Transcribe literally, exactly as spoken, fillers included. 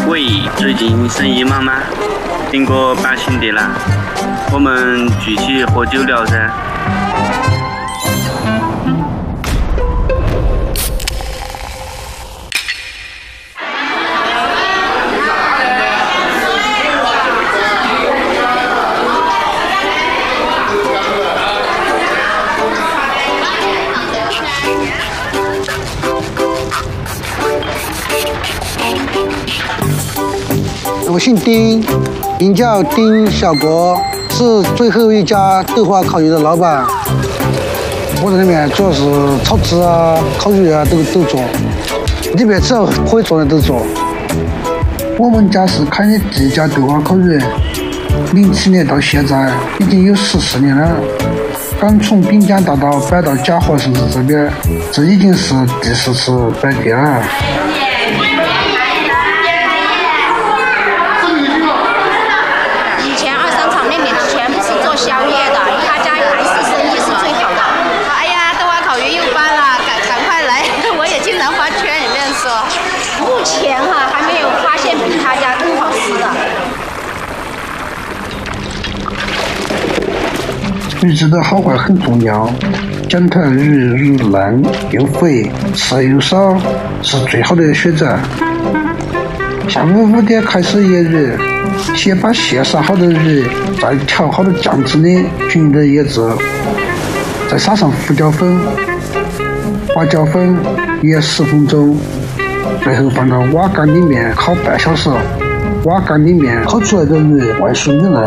喂，最近生意忙吗？订个八星的啦，我们聚起喝酒聊噻。 我姓丁，名叫丁小国，是最后一家豆花烤鱼的老板。我在里面主要是炒汁啊、烤鱼啊都都做，里面只要可以做的都做。我们家是开的第一家豆花烤鱼，零七年到现在已经有十四年了。刚从滨江大道摆到嘉禾城市这边，这已经是第四次摆店了。 宵夜的，他家还是生意是最好的。哎呀，豆花烤鱼又搬了，赶赶快来！我也经常发圈里面说，目前哈还没有发现比他家更好吃的。 鱼子的好坏很重要，江滩鱼肉嫩又肥，刺又少，是最好的选择。下午五点开始腌鱼，先把现杀好的鱼，再调好的酱汁里均匀的腌制，再撒上胡椒粉、花椒粉，腌十分钟，最后放到瓦缸里面烤半小时。瓦缸里面烤出来的鱼外酥里嫩。